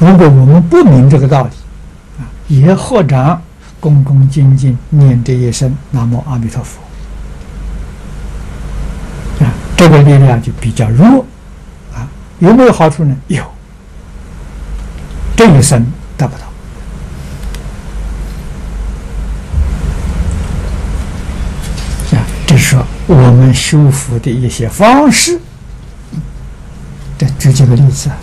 如果我们不明这个道理，也合掌恭恭敬敬念这一声南无阿弥陀佛，这个力量就比较弱，有没有好处呢？有，这一生得不到。这是说我们修福的一些方式。举几个例子。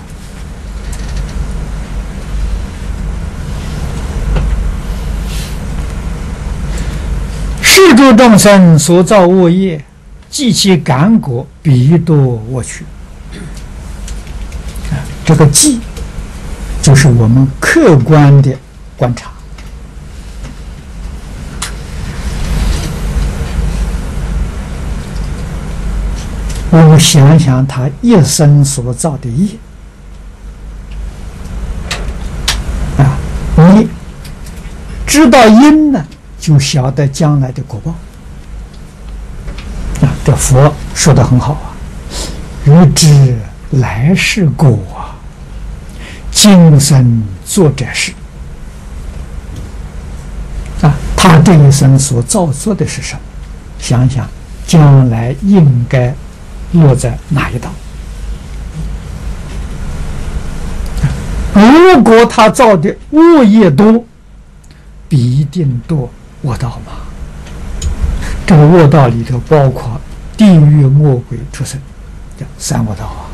世诸众生所造恶业，即其感果，彼多我取。这个记就是我们客观的观察。我们想想他一生所造的业，你知道因呢，就晓得将来的果报。这佛说得很好啊，欲知来世果，今生做这事。他这一生所造作的是什么？想想将来应该落在哪一道？如果他造的恶业多，必定堕恶道嘛。这个恶道里头包括地狱、魔鬼、畜生，叫三恶道啊。